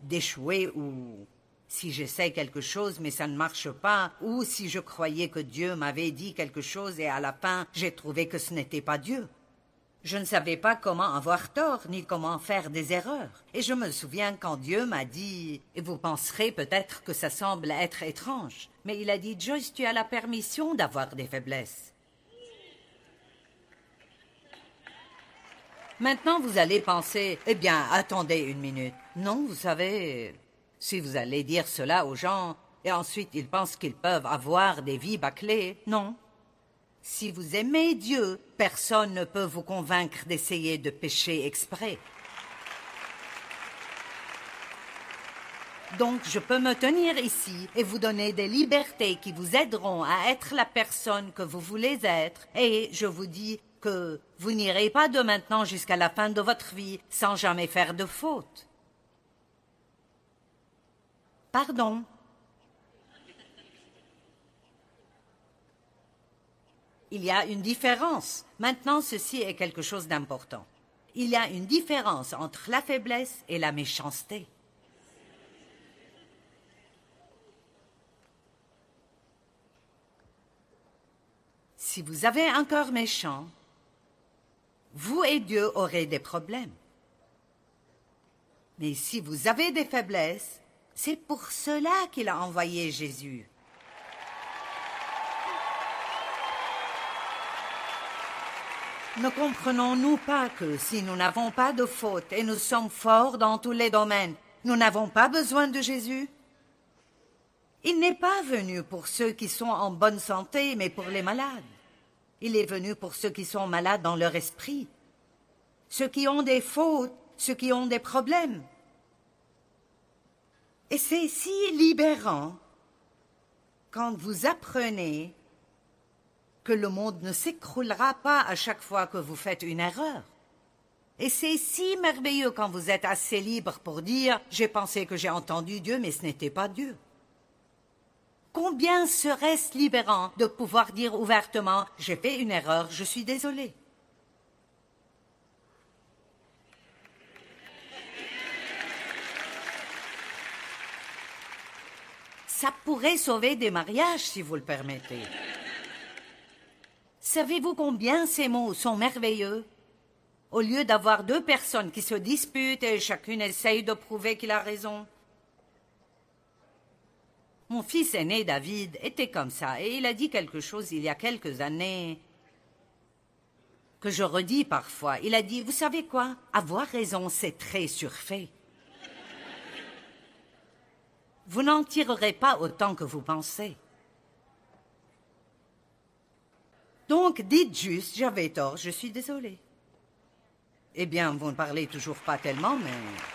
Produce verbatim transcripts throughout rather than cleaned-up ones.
d'échouer, ou si j'essaie quelque chose mais ça ne marche pas, ou si je croyais que Dieu m'avait dit quelque chose et à la fin j'ai trouvé que ce n'était pas Dieu. Je ne savais pas comment avoir tort ni comment faire des erreurs. Et je me souviens quand Dieu m'a dit, et vous penserez peut-être que ça semble être étrange, mais il a dit, Joyce, tu as la permission d'avoir des faiblesses. Maintenant, vous allez penser, eh bien, attendez une minute. Non, vous savez, si vous allez dire cela aux gens, et ensuite ils pensent qu'ils peuvent avoir des vies bâclées, non. Si vous aimez Dieu, personne ne peut vous convaincre d'essayer de pécher exprès. Donc, je peux me tenir ici et vous donner des libertés qui vous aideront à être la personne que vous voulez être, et je vous dis que vous n'irez pas de maintenant jusqu'à la fin de votre vie sans jamais faire de faute. Pardon. Il y a une différence. Maintenant, ceci est quelque chose d'important. Il y a une différence entre la faiblesse et la méchanceté. Si vous avez un cœur méchant, vous et Dieu aurez des problèmes. Mais si vous avez des faiblesses, c'est pour cela qu'il a envoyé Jésus. Ne comprenons-nous pas que si nous n'avons pas de faute et nous sommes forts dans tous les domaines, nous n'avons pas besoin de Jésus? Il n'est pas venu pour ceux qui sont en bonne santé, mais pour les malades. Il est venu pour ceux qui sont malades dans leur esprit, ceux qui ont des fautes, ceux qui ont des problèmes. Et c'est si libérant quand vous apprenez que le monde ne s'écroulera pas à chaque fois que vous faites une erreur. Et c'est si merveilleux quand vous êtes assez libre pour dire « J'ai pensé que j'ai entendu Dieu, mais ce n'était pas Dieu ». Combien serait-ce libérant de pouvoir dire ouvertement « J'ai fait une erreur, je suis désolé ». Ça pourrait sauver des mariages, si vous le permettez. Savez-vous combien ces mots sont merveilleux? Au lieu d'avoir deux personnes qui se disputent et chacune essaye de prouver qu'il a raison. Mon fils aîné, David, était comme ça, et il a dit quelque chose il y a quelques années que je redis parfois. Il a dit, vous savez quoi? Avoir raison, c'est très surfait. Vous n'en tirerez pas autant que vous pensez. Donc, dites juste, j'avais tort, je suis désolée. Eh bien, vous ne parlez toujours pas tellement, mais...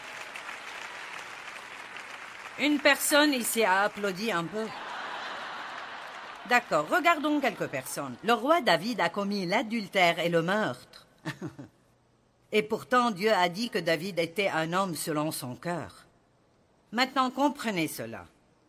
Une personne ici a applaudi un peu. D'accord, regardons quelques personnes. Le roi David a commis l'adultère et le meurtre. Et pourtant, Dieu a dit que David était un homme selon son cœur. Maintenant, comprenez cela.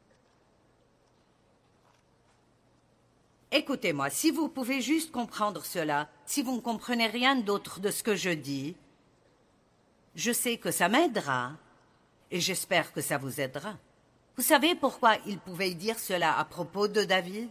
Écoutez-moi, si vous pouvez juste comprendre cela, si vous ne comprenez rien d'autre de ce que je dis, je sais que ça m'aidera et j'espère que ça vous aidera. Vous savez pourquoi il pouvait dire cela à propos de David?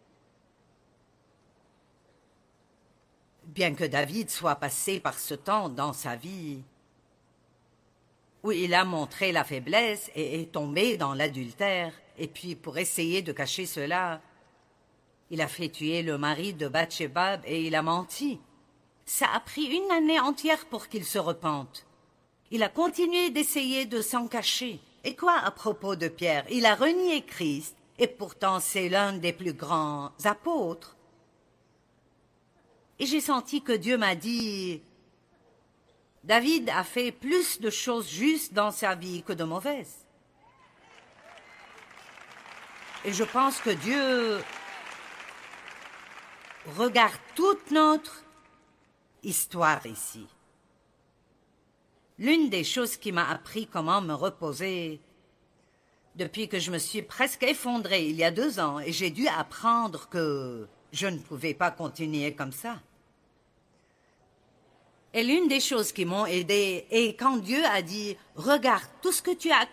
Bien que David soit passé par ce temps dans sa vie où il a montré la faiblesse et est tombé dans l'adultère, et puis pour essayer de cacher cela, il a fait tuer le mari de Bathsheba et il a menti. Ça a pris une année entière pour qu'il se repente. Il a continué d'essayer de s'en cacher. Et quoi à propos de Pierre? Il a renié Christ, et pourtant c'est l'un des plus grands apôtres. Et j'ai senti que Dieu m'a dit, David a fait plus de choses justes dans sa vie que de mauvaises. Et je pense que Dieu regarde toute notre histoire ici. L'une des choses qui m'a appris comment me reposer depuis que je me suis presque effondrée il y a deux ans et j'ai dû apprendre que je ne pouvais pas continuer comme ça. Et l'une des choses qui m'ont aidée est quand Dieu a dit « Regarde, tout ce que tu as